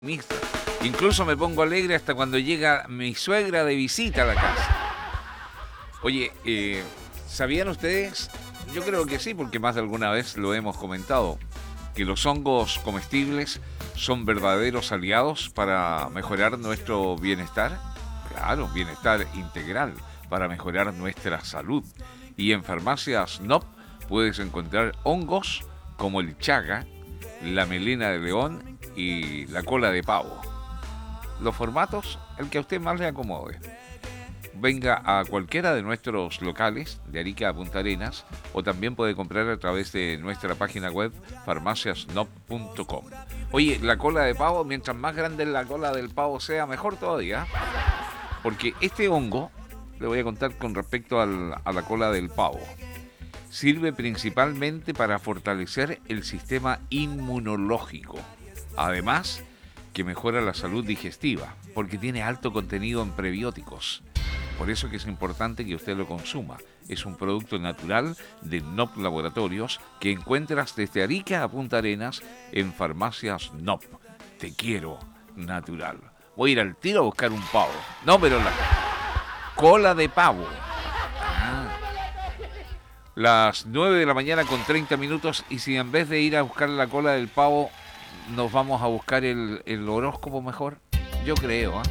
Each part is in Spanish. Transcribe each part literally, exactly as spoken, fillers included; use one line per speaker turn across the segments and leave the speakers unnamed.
mixta. Incluso me pongo alegre hasta cuando llega mi suegra de visita a la casa. Oye, eh, ¿sabían ustedes? Yo creo que sí, porque más de alguna vez lo hemos comentado, que los hongos comestibles son verdaderos aliados para mejorar nuestro bienestar. Claro, bienestar integral, para mejorar nuestra salud. Y en farmacias N O P puedes encontrar hongos como el chaga, la melena de león y la cola de pavo. Los formatos, el que a usted más le acomode. Venga a cualquiera de nuestros locales de Arica a Punta Arenas o también puede comprar a través de nuestra página web farmacias nop punto com. Oye, la cola de pavo, mientras más grande la cola del pavo sea, mejor todavía. Porque este hongo, le voy a contar con respecto al, a la cola del pavo, sirve principalmente para fortalecer el sistema inmunológico. Además, que mejora la salud digestiva, porque tiene alto contenido en prebióticos. Por eso que es importante que usted lo consuma. Es un producto natural de N O P Laboratorios que encuentras desde Arica a Punta Arenas en farmacias N O P. Te quiero natural. Voy a ir al tiro a buscar un pavo. No, pero la cola de pavo. Ah. Las nueve de la mañana con treinta minutos y si en vez de ir a buscar la cola del pavo nos vamos a buscar el, el horóscopo mejor, yo creo, ¿eh?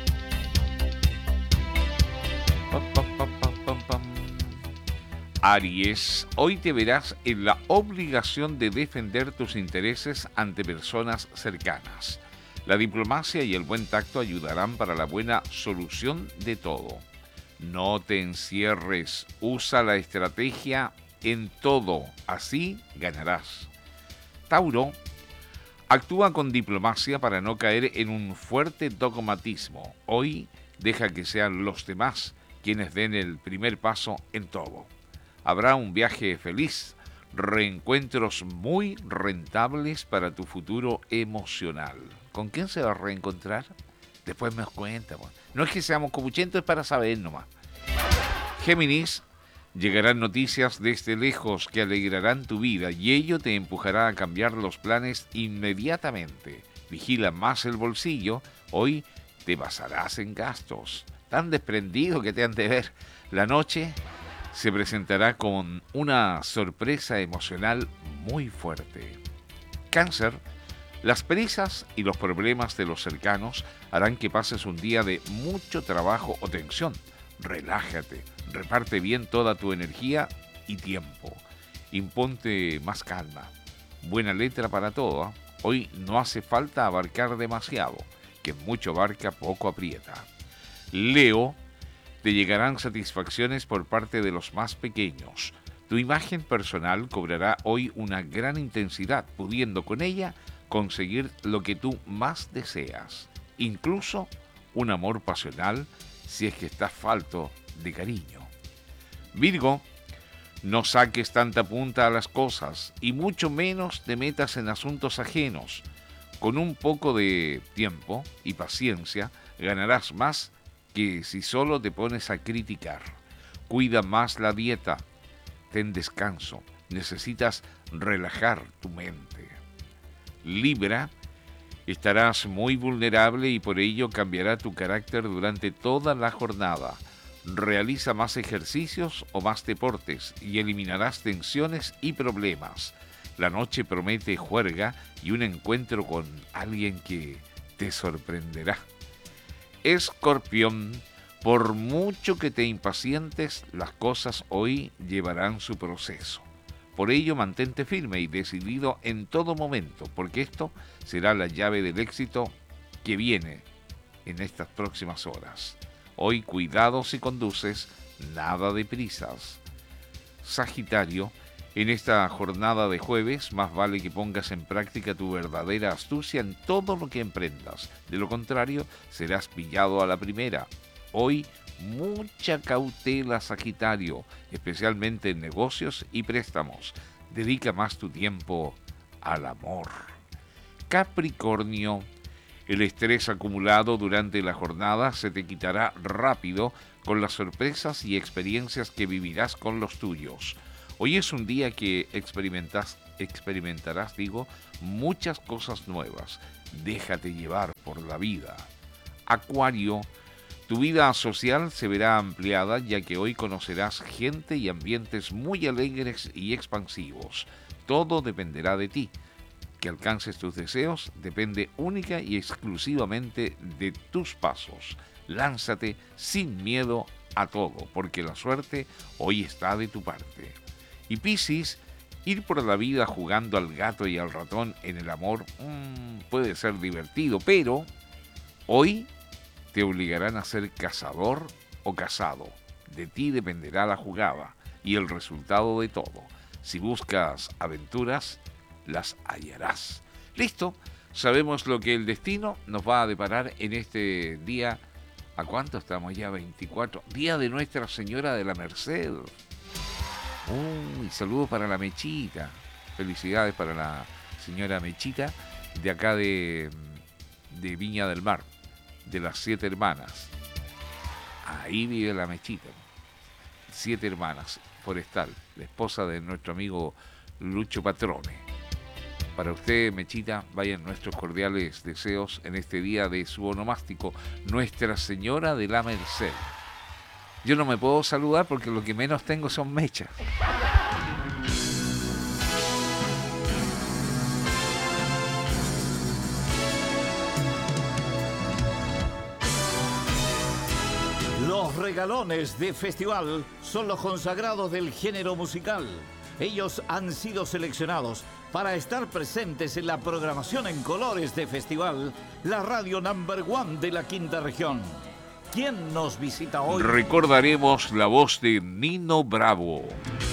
Aries, hoy te verás en la obligación de defender tus intereses ante personas cercanas. La diplomacia y el buen tacto ayudarán para la buena solución de todo. No te encierres, usa la estrategia en todo, así ganarás. Tauro, actúa con diplomacia para no caer en un fuerte dogmatismo. Hoy deja que sean los demás quienes den el primer paso en todo. Habrá un viaje feliz, reencuentros muy rentables para tu futuro emocional. ¿Con quién se va a reencontrar? Después me cuenta. Pues. No es que seamos copuchentos, es para saber nomás. Géminis, llegarán noticias desde lejos que alegrarán tu vida y ello te empujará a cambiar los planes inmediatamente. Vigila más el bolsillo, hoy te basarás en gastos. Tan desprendido que te han de ver. La noche se presentará con una sorpresa emocional muy fuerte. Cáncer, las prisas y los problemas de los cercanos harán que pases un día de mucho trabajo o tensión. Relájate, reparte bien toda tu energía y tiempo. Imponte más calma. Buena letra para todo, ¿eh? Hoy no hace falta abarcar demasiado, que mucho abarca, poco aprieta. Leo, te llegarán satisfacciones por parte de los más pequeños. Tu imagen personal cobrará hoy una gran intensidad, pudiendo con ella conseguir lo que tú más deseas, incluso un amor pasional si es que estás falto de cariño. Virgo, no saques tanta punta a las cosas y mucho menos te metas en asuntos ajenos. Con un poco de tiempo y paciencia ganarás más que si solo te pones a criticar. Cuida más la dieta, ten descanso, necesitas relajar tu mente. Libra, estarás muy vulnerable y por ello cambiará tu carácter durante toda la jornada. Realiza más ejercicios o más deportes y eliminarás tensiones y problemas. La noche promete juerga y un encuentro con alguien que te sorprenderá. Escorpión, por mucho que te impacientes, las cosas hoy llevarán su proceso. Por ello, mantente firme y decidido en todo momento, porque esto será la llave del éxito que viene en estas próximas horas. Hoy, cuidado si conduces, nada de prisas. Sagitario, en esta jornada de jueves, más vale que pongas en práctica tu verdadera astucia en todo lo que emprendas. De lo contrario, serás pillado a la primera. Hoy, mucha cautela, Sagitario, especialmente en negocios y préstamos. Dedica más tu tiempo al amor. Capricornio, el estrés acumulado durante la jornada se te quitará rápido con las sorpresas y experiencias que vivirás con los tuyos. Hoy es un día que experimentas, experimentarás, digo, muchas cosas nuevas. déjate llevar por la vida. Acuario, tu vida social se verá ampliada ya que hoy conocerás gente y ambientes muy alegres y expansivos. Todo dependerá de ti. Que alcances tus deseos depende única y exclusivamente de tus pasos. Lánzate sin miedo a todo, porque la suerte hoy está de tu parte. Y Piscis, ir por la vida jugando al gato y al ratón en el amor mmm, puede ser divertido, pero hoy te obligarán a ser cazador o casado. De ti dependerá la jugada y el resultado de todo. Si buscas aventuras, las hallarás. Listo, sabemos lo que el destino nos va a deparar en este día. ¿A cuánto estamos ya? veinticuatro. Día de Nuestra Señora de la Merced. Uy, saludos para la Mechita. Felicidades para la señora Mechita de acá de, de Viña del Mar, de las Siete Hermanas. Ahí vive la Mechita. Siete Hermanas, Forestal, la esposa de nuestro amigo Lucho Patrone. Para usted, Mechita, vayan nuestros cordiales deseos en este día de su onomástico, Nuestra Señora de la Merced. Yo no me puedo saludar porque lo que menos tengo son mechas.
Los regalones de festival son los consagrados del género musical. Ellos han sido seleccionados para estar presentes en la programación en colores de festival, la radio number one de la quinta región. ¿Quién nos visita hoy?
Recordaremos la voz de Nino Bravo.